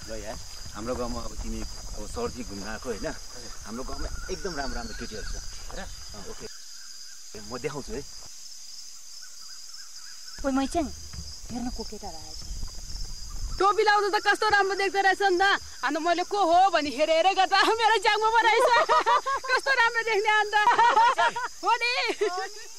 ल यार हाम्रो गाउँमा अब तिमी अब सर्दी घुम्न आएको होइन हाम्रो गाउँमा एकदम राम्रो राम्रो केटीहरू छ हैन ओके म देखाउँछु है ओइ मैचेङ हेर्न को केटाहरु आएछ टोपी लाउँदा त कस्तो राम्रो देख्दो रहेछ नि त अनि मैले को हो भनी हेरेर गर्दा मेरो जाङमा बनाइछ कस्तो राम्रो देख्ने अन्त हो नि